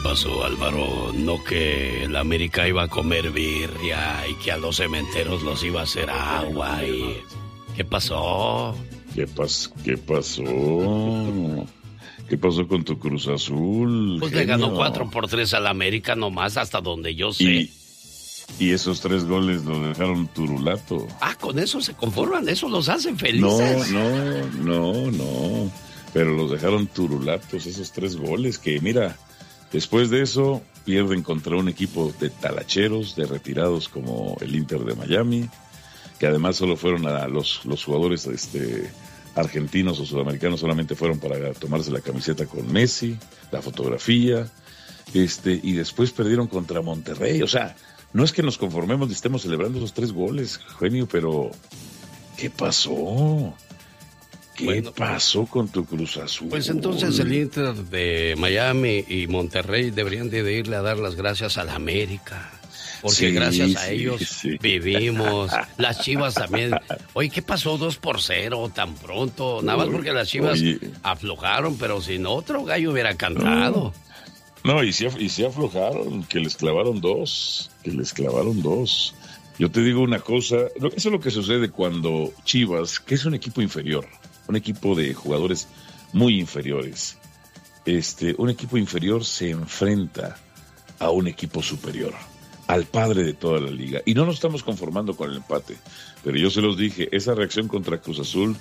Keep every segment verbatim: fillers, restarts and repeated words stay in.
pasó, Álvaro? ¿No que el América iba a comer birria y que a los cementeros los iba a hacer agua? Y... ¿Qué pasó? ¿Qué, pas ¿Qué pasó? ¿Qué pasó con tu Cruz Azul? Pues genio? le ganó cuatro por tres al América nomás, hasta donde yo sé. Y, y esos tres goles los dejaron turulato. Ah, con eso se conforman, eso los hacen felices. No, no, no, no. Pero los dejaron turulatos esos tres goles que, mira, después de eso pierden contra un equipo de talacheros, de retirados como el Inter de Miami, que además solo fueron a los, los jugadores este, argentinos o sudamericanos, solamente fueron para tomarse la camiseta con Messi, la fotografía, este, y después perdieron contra Monterrey. O sea, no es que nos conformemos y estemos celebrando esos tres goles, genio, pero ¿qué pasó? ¿Qué bueno, pasó con tu Cruz Azul? Pues entonces el Inter de Miami y Monterrey deberían de irle a dar las gracias a la América. Porque sí, gracias a sí, ellos sí. vivimos. Las Chivas también. Oye, ¿qué pasó dos por cero tan pronto? Nada más porque las Chivas Oye. aflojaron, pero si no, otro gallo hubiera cantado. No, no y sí y sí aflojaron, que les clavaron dos, que les clavaron dos. Yo te digo una cosa, eso es lo que sucede cuando Chivas, que es un equipo inferior, un equipo de jugadores muy inferiores, este, un equipo inferior se enfrenta a un equipo superior, al padre de toda la liga, y no nos estamos conformando con el empate, pero yo se los dije, esa reacción contra Cruz Azul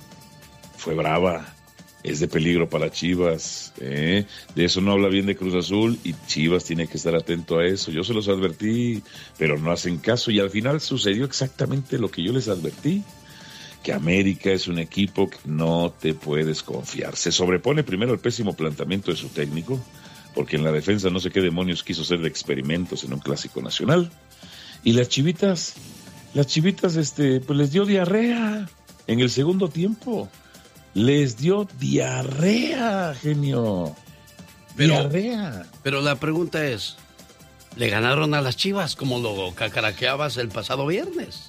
fue brava, es de peligro para Chivas, ¿eh? De eso no habla bien de Cruz Azul, y Chivas tiene que estar atento a eso, yo se los advertí, pero no hacen caso, y al final sucedió exactamente lo que yo les advertí, que América es un equipo que no te puedes confiar. Se sobrepone primero el pésimo planteamiento de su técnico, porque en la defensa no sé qué demonios quiso hacer de experimentos en un clásico nacional. Y las chivitas, las chivitas, este, pues les dio diarrea en el segundo tiempo. Les dio diarrea, genio. Pero, diarrea. Pero la pregunta es, ¿le ganaron a las Chivas como lo cacaraqueabas el pasado viernes?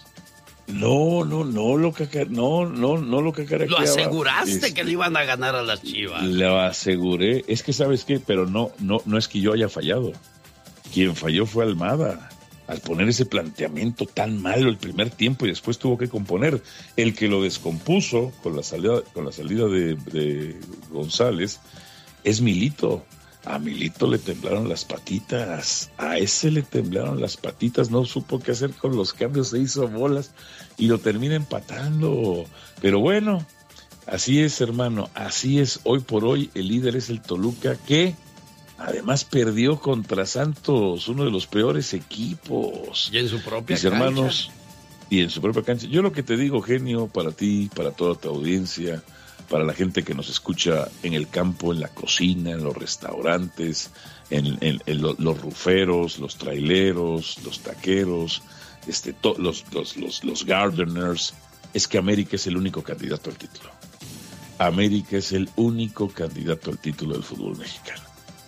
No, no, no lo caca, no, no, no lo cacaraqueaba. Lo aseguraste es, que le iban a ganar a las Chivas. Lo aseguré, es que ¿sabes qué? Pero no, no, no es que yo haya fallado. Quien falló fue Almada, al poner ese planteamiento tan malo el primer tiempo y después tuvo que componer. El que lo descompuso con la salida, con la salida de, de González es Milito. A Milito le temblaron las patitas, a ese le temblaron las patitas, no supo qué hacer con los cambios, se hizo bolas y lo termina empatando. Pero bueno, así es, hermano, así es. Hoy por hoy el líder es el Toluca, que además perdió contra Santos, uno de los peores equipos. Y en su propia Mis cancha. hermanos, y en su propia cancha. Yo lo que te digo, genio, para ti, para toda tu audiencia, para la gente que nos escucha en el campo, en la cocina, en los restaurantes, en, en, en lo, los ruferos, los traileros, los taqueros, este, to, los, los, los, los gardeners, es que América es el único candidato al título. América es el único candidato al título del fútbol mexicano.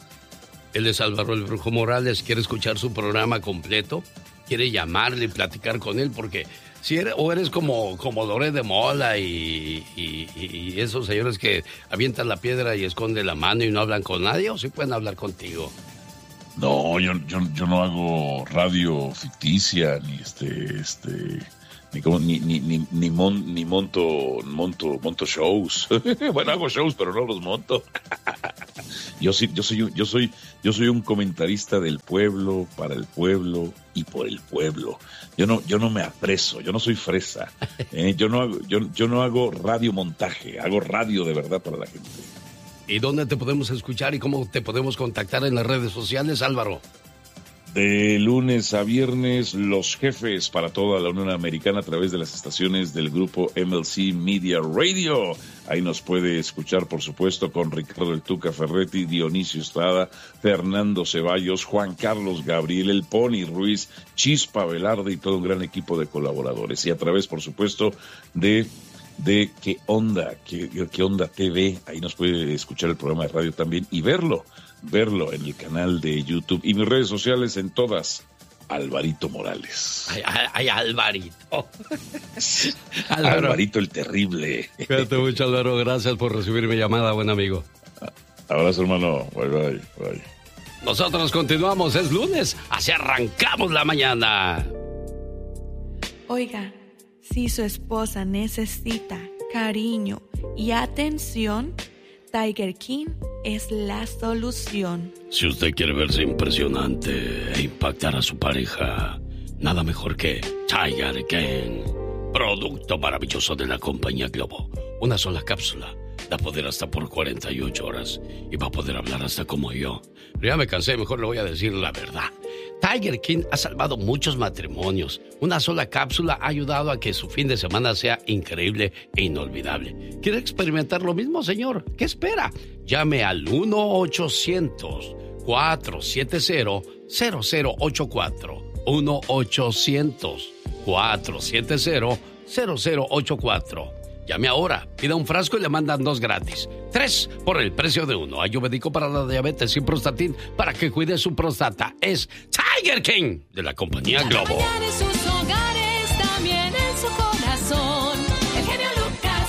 Él es Álvaro el Brujo Morales, quiere escuchar su programa completo, quiere llamarle y platicar con él, porque si eres, o eres como, como Doré de Mola y, y, y esos señores que avientan la piedra y esconden la mano y no hablan con nadie, o sí pueden hablar contigo. No, yo, yo, yo no hago radio ficticia, ni este, este, ni como, ni, ni, ni, ni, mon, ni monto, monto, monto shows. Bueno, hago shows, pero no los monto. Yo sí, yo soy, yo soy, yo soy un comentarista del pueblo, para el pueblo y por el pueblo. Yo no, yo no me apreso, yo no soy fresa. Eh, yo no hago, yo, yo no hago radio montaje, hago radio de verdad para la gente. ¿Y dónde te podemos escuchar y cómo te podemos contactar en las redes sociales, Álvaro? De lunes a viernes, Los Jefes para toda la Unión Americana a través de las estaciones del grupo M L C Media Radio. Ahí nos puede escuchar, por supuesto, con Ricardo El Tuca Ferretti, Dionisio Estrada, Fernando Ceballos, Juan Carlos Gabriel, El Pony Ruiz, Chispa Velarde y todo un gran equipo de colaboradores. Y a través, por supuesto, de... de qué onda, qué, qué onda T V, ahí nos puede escuchar el programa de radio también y verlo, verlo en el canal de YouTube y mis redes sociales en todas, Alvarito Morales. Ay, ay, ay Alvarito. Alvarito el terrible. Cuídate mucho, Álvaro, gracias por recibir mi llamada, buen amigo. Abrazo, hermano, bye, bye, bye. Nosotros continuamos, es lunes, así arrancamos la mañana. Oiga, si su esposa necesita cariño y atención, Tiger King es la solución. Si usted quiere verse impresionante e impactar a su pareja, nada mejor que Tiger King. Producto maravilloso de la compañía Globo. Una sola cápsula da poder hasta por cuarenta y ocho horas y va a poder hablar hasta como yo. Pero ya me cansé, mejor le voy a decir la verdad. Tiger King ha salvado muchos matrimonios. Una sola cápsula ha ayudado a que su fin de semana sea increíble e inolvidable. ¿Quiere experimentar lo mismo, señor? ¿Qué espera? Llame al uno ochocientos, cuatro siete cero, cero cero ocho cuatro. uno ochocientos, cuatro siete cero, cero cero ocho cuatro. Llame ahora, pida un frasco y le mandan dos gratis. Tres por el precio de uno. Ayurvédico para la diabetes y Prostatin para que cuide su próstata. Es Tiger King de la compañía Globo. En sus hogares, también en su corazón. El genio Lucas.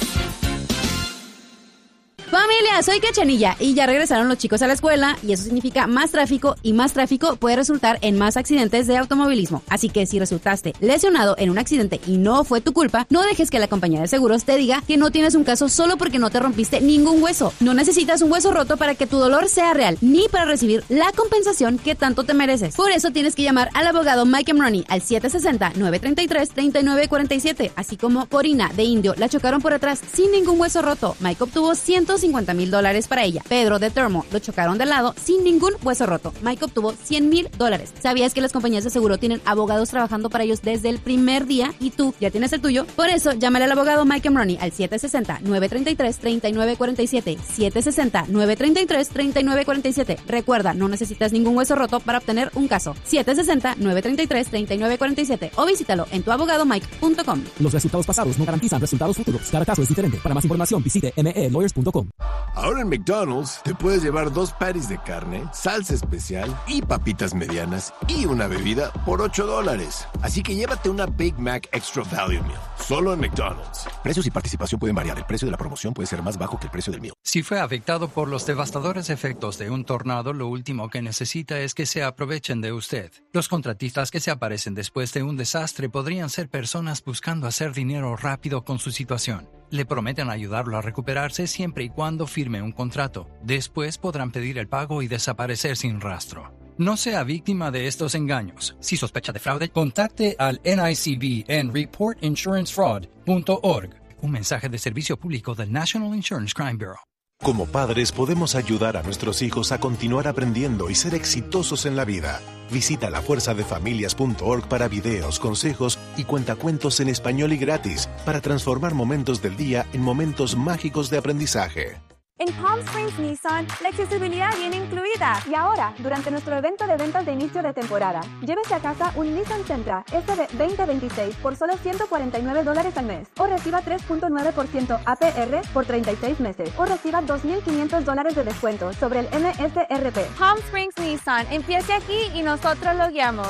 Familia, soy Cachanilla y ya regresaron los chicos a la escuela y eso significa más tráfico y más tráfico puede resultar en más accidentes de automovilismo. Así que si resultaste lesionado en un accidente y no fue tu culpa, no dejes que la compañía de seguros te diga que no tienes un caso solo porque no te rompiste ningún hueso. No necesitas un hueso roto para que tu dolor sea real, ni para recibir la compensación que tanto te mereces. Por eso tienes que llamar al abogado Mike Money al siete seis cero, nueve tres tres, tres nueve cuatro siete. Así como Corina de Indio la chocaron por atrás sin ningún hueso roto. Mike obtuvo ciento cincuenta mil dólares para ella. Pedro de Termo lo chocaron de lado sin ningún hueso roto. Mike obtuvo cien mil dólares. ¿Sabías que las compañías de seguro tienen abogados trabajando para ellos desde el primer día y tú ya tienes el tuyo? Por eso, llámale al abogado Mike Money al siete seis cero, nueve tres tres, tres nueve cuatro siete. siete seis cero, nueve tres tres, tres nueve cuatro siete. Recuerda, no necesitas ningún hueso roto para obtener un caso. siete seis cero, nueve tres tres, tres nueve cuatro siete o visítalo en tu abogado mike punto com. Los resultados pasados no garantizan resultados futuros. Cada caso es diferente. Para más información, visite m e lawyers punto com. Ahora en McDonald's te puedes llevar dos patties de carne, salsa especial y papitas medianas y una bebida por ocho dólares. Así que llévate una Big Mac Extra Value Meal, solo en McDonald's. Precios y participación pueden variar. El precio de la promoción puede ser más bajo que el precio del meal. Si fue afectado por los devastadores efectos de un tornado, lo último que necesita es que se aprovechen de usted. Los contratistas que se aparecen después de un desastre podrían ser personas buscando hacer dinero rápido con su situación. Le prometen ayudarlo a recuperarse siempre y cuando firme un contrato. Después podrán pedir el pago y desaparecer sin rastro. No sea víctima de estos engaños. Si sospecha de fraude, contacte al N I C B en report insurance fraud punto org. Un mensaje de servicio público del National Insurance Crime Bureau. Como padres podemos ayudar a nuestros hijos a continuar aprendiendo y ser exitosos en la vida. Visita la fuerza de familias punto org para videos, consejos y cuentacuentos en español y gratis para transformar momentos del día en momentos mágicos de aprendizaje. En Palm Springs Nissan, la accesibilidad viene incluida. Y ahora, durante nuestro evento de ventas de inicio de temporada, llévese a casa un Nissan Sentra S V veinte veintiséis por solo ciento cuarenta y nueve dólares al mes. O reciba tres punto nueve por ciento A P R por treinta y seis meses. O reciba dos mil quinientos dólares de descuento sobre el M S R P. Palm Springs Nissan, empiece aquí y nosotros lo guiamos.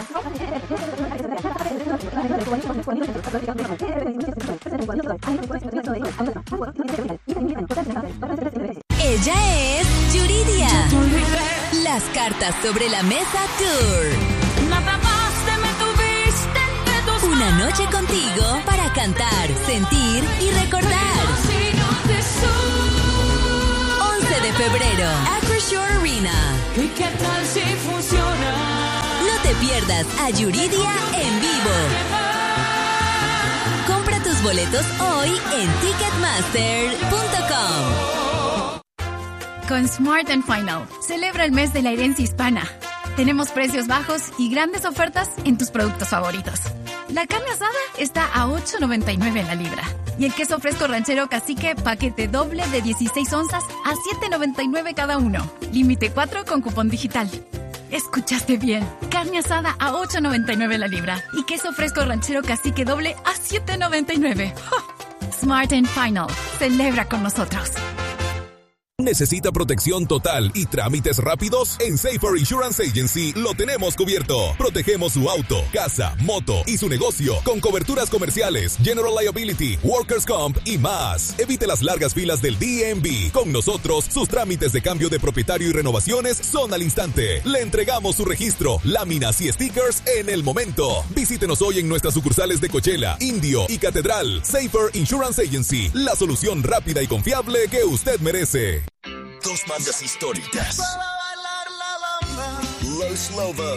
Ella es Yuridia. Las cartas sobre la mesa tour. Una noche contigo para cantar, sentir y recordar. once de febrero, Acroshore Arena. No te pierdas a Yuridia en vivo. Compra tus boletos hoy en ticketmaster punto com. Con Smart and Final, celebra el mes de la herencia hispana. Tenemos precios bajos y grandes ofertas en tus productos favoritos. La carne asada está a ocho noventa y nueve la libra. Y el queso fresco ranchero cacique paquete doble de dieciséis onzas a siete noventa y nueve cada uno. Límite cuatro con cupón digital. Escuchaste bien. Carne asada a ocho noventa y nueve la libra. Y queso fresco ranchero cacique doble a siete noventa y nueve. ¡Oh! Smart and Final. Celebra con nosotros. ¿Necesita protección total y trámites rápidos? En Safer Insurance Agency lo tenemos cubierto. Protegemos su auto, casa, moto y su negocio con coberturas comerciales, General Liability, Workers' Comp y más. Evite las largas filas del D M V. Con nosotros, sus trámites de cambio de propietario y renovaciones son al instante. Le entregamos su registro, láminas y stickers en el momento. Visítenos hoy en nuestras sucursales de Coachella, Indio y Catedral. Safer Insurance Agency, la solución rápida y confiable que usted merece. Dos bandas históricas. Los Lobos.